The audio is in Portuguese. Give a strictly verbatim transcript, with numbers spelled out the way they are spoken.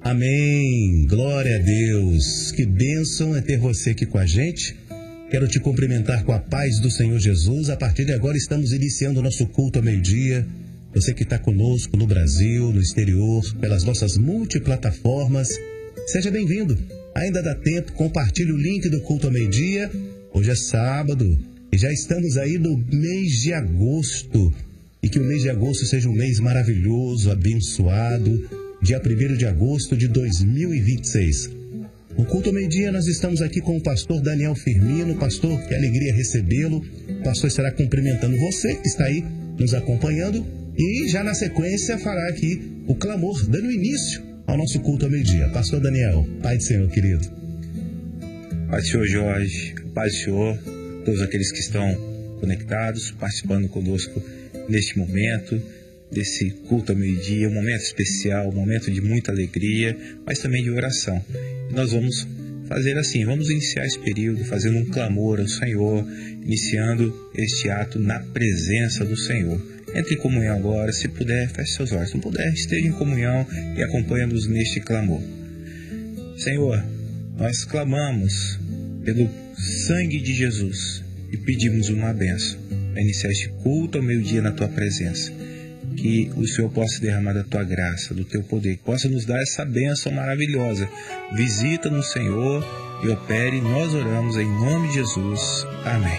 Amém. Glória a Deus. Que bênção é ter você aqui com a gente. Quero te cumprimentar com a paz do Senhor Jesus. A partir de agora estamos iniciando o nosso culto ao meio-dia. Você que está conosco no Brasil, no exterior, pelas nossas multiplataformas, seja bem-vindo. Ainda dá tempo, compartilhe o link do culto ao meio-dia. Hoje é sábado e já estamos aí no mês de agosto. E que o mês de agosto seja um mês maravilhoso, abençoado. Dia primeiro de agosto de dois mil e vinte e seis. No culto ao meio-dia nós estamos aqui com o pastor Daniel Firmino. Pastor, que alegria recebê-lo. O pastor estará cumprimentando você que está aí nos acompanhando. E já na sequência fará aqui o clamor, dando início ao nosso culto ao meio-dia. Pastor Daniel, Pai do Senhor, querido. Pai do Senhor Jorge, Pai do Senhor, todos aqueles que estão conectados, participando conosco neste momento, desse culto ao meio-dia, um momento especial, um momento de muita alegria, mas também de oração. E nós vamos fazer assim, vamos iniciar esse período fazendo um clamor ao Senhor, iniciando este ato na presença do Senhor. Entre em comunhão agora, se puder, feche seus olhos. Se não puder, esteja em comunhão e acompanhe-nos neste clamor. Senhor, nós clamamos pelo sangue de Jesus e pedimos uma bênção para iniciar este culto ao meio-dia na Tua presença. Que o Senhor possa derramar da Tua graça, do Teu poder, que possa nos dar essa bênção maravilhosa. Visita-nos, Senhor, e opere. Nós oramos em nome de Jesus. Amém.